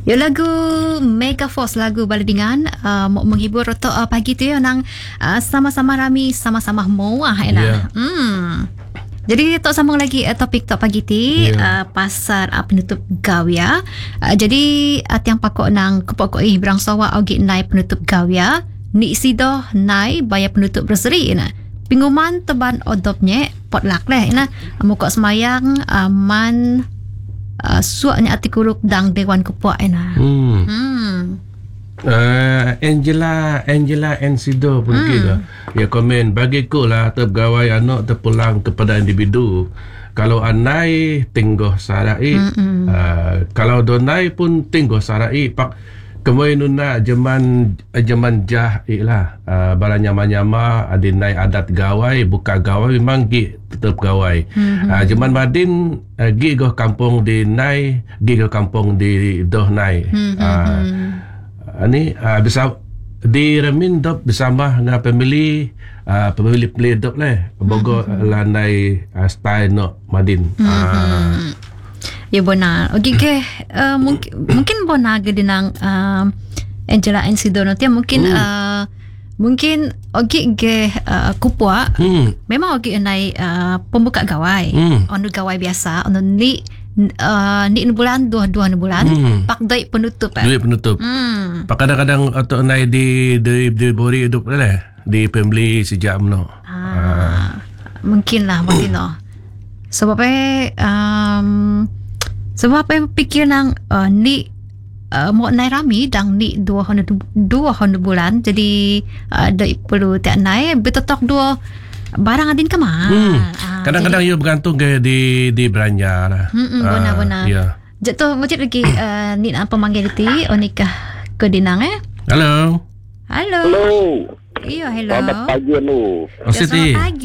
Ya lagu Mega Force, lagu baladingan menghibur untuk pagi tu ya nang sama-sama rami sama-sama muah ya. Jadi tok sambung lagi topik tok pagi ti pasar penutup gawia. Jadi tiang pakok nang kepokok berang sawa augi nai penutup gawia ni sido nai bayar penutup berseri na. Pinguman teban odopnya potluck leh na mukok semayang man suaknya ati kuruk dang Dewan Kepuak na. Angela Encido pun kira ya komen bagiku lah terpegawai anak terpulang kepada individu. Kalau anai tinggoh sarai, kalau donai pun tinggoh sarai. Pak kemudian nuna zaman jah lah barang nyama adinai adat gawai buka gawai memang gi tetap gawai. Zaman Madin gi go kampung di nai, gi go kampung di doh nai. Ini bisa di remin dop bersama dengan pemilih dop leh bogo landai style no Madin. Ya benar. Okey ke mungkin benar ke dinang Angela Encido nanti mungkin okey ke Kepuak memang okey nai pembuka gawai on gawai biasa on ni bulan dua bulan pak duit penutup pak kadang-kadang atau naik di bori hidup lah di family sejak no mungkin lah sebab pikir nang ni mau naik rami dang ni dua bulan jadi duit perlu tak naik betul dua barang adin keman. Kadang-kadang ia bergantung ke di belanja lah. Benar. Ya. Jatuh macam lagi ni apa manggil ti onikah ke dinang Halo. Iya, hello. Selamat pagi lu. Selamat pagi.